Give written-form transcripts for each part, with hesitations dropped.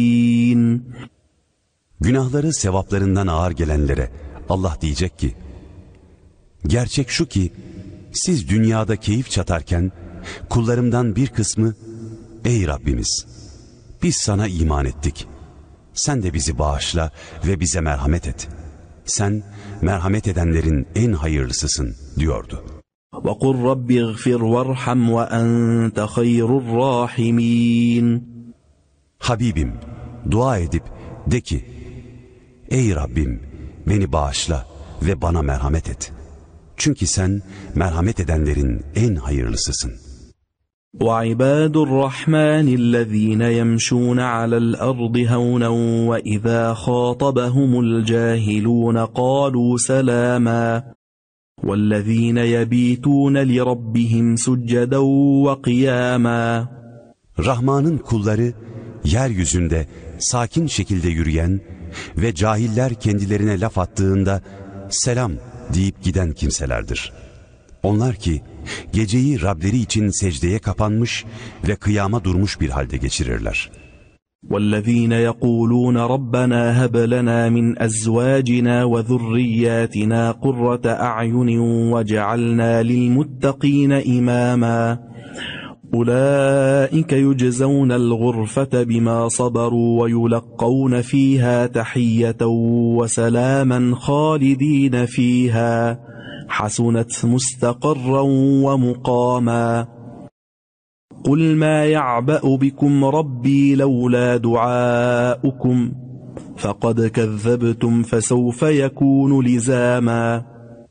Günahları sevaplarından ağır gelenlere Allah diyecek ki, gerçek şu ki, siz dünyada keyif çatarken, kullarımdan bir kısmı, ey Rabbimiz, biz sana iman ettik, sen de bizi bağışla ve bize merhamet et. Sen merhamet edenlerin en hayırlısısın diyordu. وَقُلْ رَبِّ اغْفِرْ وَارْحَمْ وَأَنْتَ خَيْرُ الرَّاحِمِينَ. Habibim, dua edip de ki, ey Rabbim, beni bağışla ve bana merhamet et. Çünkü sen merhamet edenlerin en hayırlısısın. وَعِبَادُ الرَّحْمَنِ الَّذ۪ينَ يَمْشُونَ عَلَى الْأَرْضِ هَوْنًا وَإِذَا خَاطَبَهُمُ الْجَاهِلُونَ قَالُوا سَلَامًا وَالَّذ۪ينَ يَب۪يتُونَ لِرَبِّهِمْ سُجَّدًا وَقِيَامًا. Rahman'ın kulları, yeryüzünde sakin şekilde yürüyen ve cahiller kendilerine laf attığında selam deyip giden kimselerdir. Onlar ki geceyi Rableri için secdeye kapanmış ve kıyama durmuş bir halde geçirirler. وَالَّذ۪ينَ يَقُولُونَ رَبَّنَا هَبْ لَنَا مِنْ أَزْوَاجِنَا وَذُرِّيَّاتِنَا قُرَّةَ أَعْيُنٍ وَاجْعَلْنَا لِلْمُتَّقِينَ إِمَامًا أُولَٰئِكَ يُجْزَوْنَ الْغُرْفَةَ بِمَا صَبَرُوا وَيُلَقَّوْنَ فِيهَا تَحِيَّةً وَسَلَامًا خَالِدِينَ فِيهَا حَسُنَتْ مُسْتَقَرًّا وَمُقَامًا. قُلْ مَا يَعْبَأُ بِكُمْ رَبِّي لَوْلَا دُعَاؤُكُمْ فَقَدْ كَذَّبْتُمْ فَسَوْفَ يَكُونُ لِزَامًا.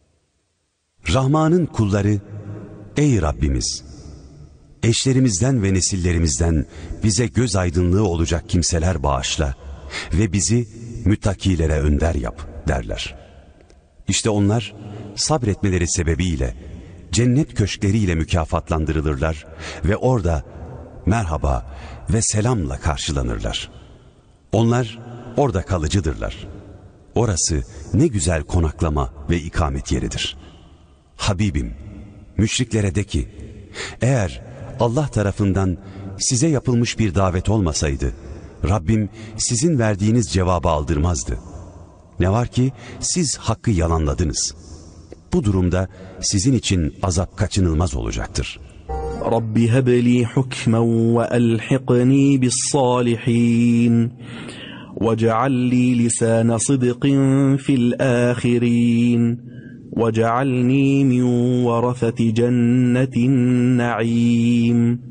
Rahman'ın kulları, ey Rabbimiz, eşlerimizden ve nesillerimizden bize göz aydınlığı olacak kimseler bağışla ve bizi müttakilere önder yap derler. İşte onlar sabretmeleri sebebiyle cennet köşkleriyle mükafatlandırılırlar ve orada merhaba ve selamla karşılanırlar. Onlar orada kalıcıdırlar. Orası ne güzel konaklama ve ikamet yeridir. Habibim, müşriklere de ki, eğer Allah tarafından size yapılmış bir davet olmasaydı, Rabbim sizin verdiğiniz cevabı aldırmazdı. Ne var ki siz hakkı yalanladınız. Bu durumda sizin için azap kaçınılmaz olacaktır. Rabbi hebli hukmen ve elhiqni bis-salihin ve'cealli lisana sıdqin fil ahirin ve'cealni min varasati cennetin na'im.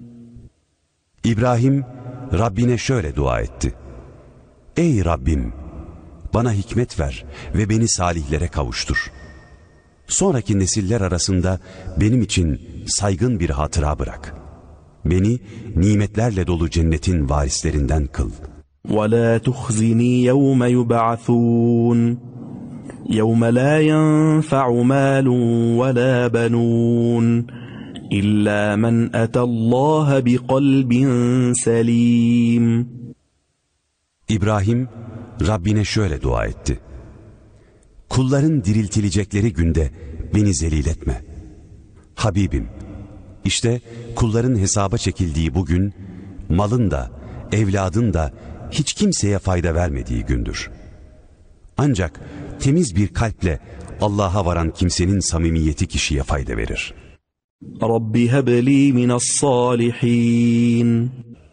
İbrahim Rabbine şöyle dua etti: Ey Rabbim, bana hikmet ver ve beni salihlere kavuştur. Sonraki nesiller arasında benim için saygın bir hatıra bırak. Beni nimetlerle dolu cennetin varislerinden kıl. وَلَا تُخْزِنِي يَوْمَ يُبْعَثُونَ يَوْمَ لَا يَنْفَعُ مَالٌ وَلَا بَنُونَ إِلَّا مَنْ أَتَى اللّٰهَ بِقَلْبٍ سَلِيمٍ. İbrahim Rabbine şöyle dua etti: Kulların diriltilecekleri günde beni zelil etme. Habibim, işte kulların hesaba çekildiği bugün, malın da, evladın da hiç kimseye fayda vermediği gündür. Ancak temiz bir kalple Allah'a varan kimsenin samimiyeti kişiye fayda verir. Rabbi hebli minas-salihin.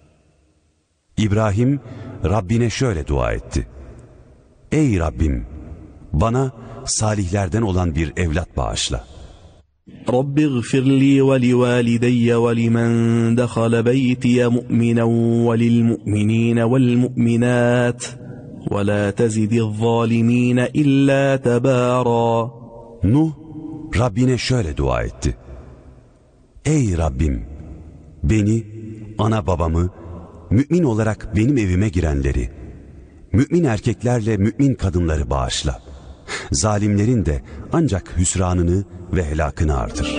İbrahim Rabbine şöyle dua etti: Ey Rabbim, bana salihlerden olan bir evlat bağışla. Rabbi gfirli ve livalideyye ve limen dekhale beytiye mu'minen ve lilmu'minine vel mu'minat ve la tezidil zalimine illa tebara. Nuh Rabbine şöyle dua etti: Ey Rabbim, beni, ana babamı, mümin olarak benim evime girenleri, mümin erkeklerle mümin kadınları bağışla. Zalimlerin de ancak hüsranını ve helakını artır.